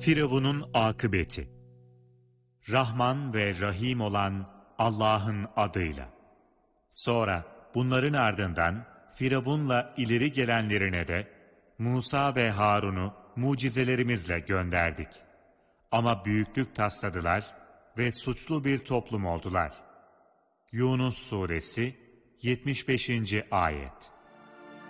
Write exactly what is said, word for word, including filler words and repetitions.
Firavun'un akıbeti. Rahman ve Rahim olan Allah'ın adıyla. Sonra bunların ardından Firavun'la ileri gelenlerine de Musa ve Harun'u mucizelerimizle gönderdik. Ama büyüklük tasladılar ve suçlu bir toplum oldular. Yunus Suresi yetmiş beşinci Ayet.